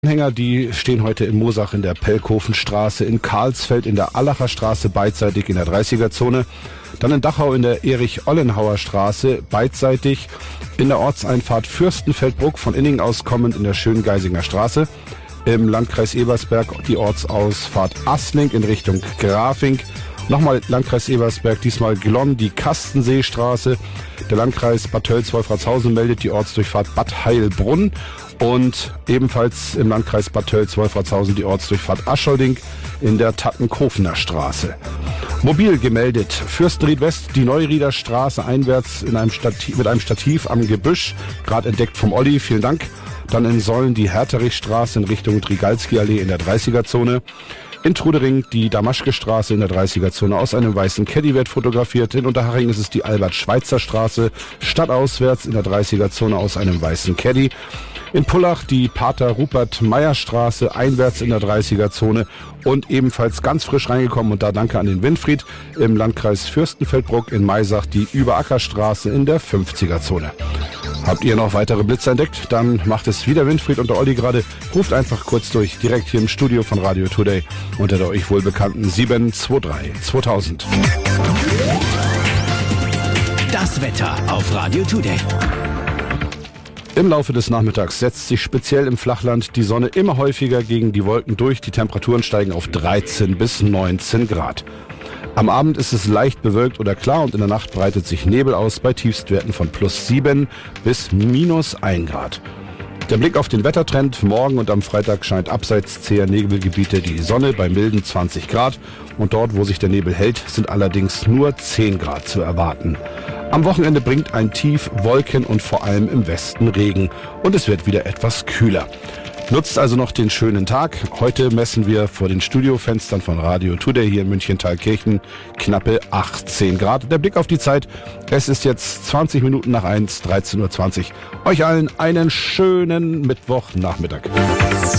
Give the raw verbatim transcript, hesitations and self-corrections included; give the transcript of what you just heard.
Anhänger, die stehen heute in Moosach in der Pelkhofenstraße, in Karlsfeld in der Allacher Straße beidseitig in der dreißiger-Zone, dann in Dachau in der Erich-Ollenhauer Straße beidseitig, in der Ortseinfahrt Fürstenfeldbruck von Inning aus kommend in der Schöngeisinger Straße, im Landkreis Ebersberg die Ortsausfahrt Assling in Richtung Grafing, nochmal Landkreis Ebersberg, diesmal Glonn, die Kastenseestraße, der Landkreis Bad Tölz-Wolfratshausen meldet die Ortsdurchfahrt Bad Heilbrunn und ebenfalls im Landkreis Bad Tölz-Wolfratshausen die Ortsdurchfahrt Aschholding in der Tattenkofener Straße. Mobil gemeldet, Fürstenried West, die Neurieder Straße einwärts in einem Stativ, mit einem Stativ am Gebüsch, gerade entdeckt vom Olli, vielen Dank. Dann in Sollen die Herterichstraße in Richtung Trigalski-Allee in der dreißiger-Zone. In Trudering die Damaschke-Straße in der dreißiger-Zone aus einem weißen Caddy wird fotografiert. In Unterhaching ist es die Albert-Schweitzer-Straße stadtauswärts in der dreißiger-Zone aus einem weißen Caddy. In Pullach die Pater-Rupert-Meyer-Straße einwärts in der dreißiger-Zone und ebenfalls ganz frisch reingekommen und da danke an den Winfried im Landkreis Fürstenfeldbruck in Maisach die Überackerstraße in der fünfziger-Zone. Habt ihr noch weitere Blitze entdeckt? Dann macht es wieder Winfried und der Olli gerade. Ruft einfach kurz durch, direkt hier im Studio von Radio Today unter der euch wohlbekannten sieben zwei drei zweitausend. Das Wetter auf Radio Today. Im Laufe des Nachmittags setzt sich speziell im Flachland die Sonne immer häufiger gegen die Wolken durch. Die Temperaturen steigen auf dreizehn bis neunzehn Grad. Am Abend ist es leicht bewölkt oder klar und in der Nacht breitet sich Nebel aus bei Tiefstwerten von plus sieben bis minus ein Grad. Der Blick auf den Wettertrend. Morgen und am Freitag scheint abseits zäher Nebelgebiete die Sonne bei milden zwanzig Grad. Und dort, wo sich der Nebel hält, sind allerdings nur zehn Grad zu erwarten. Am Wochenende bringt ein Tief Wolken und vor allem im Westen Regen. Und es wird wieder etwas kühler. Nutzt also noch den schönen Tag. Heute messen wir vor den Studiofenstern von Radio Today hier in München-Thalkirchen knappe achtzehn Grad. Der Blick auf die Zeit. Es ist jetzt zwanzig Minuten nach eins, dreizehn Uhr zwanzig. Euch allen einen schönen Mittwochnachmittag.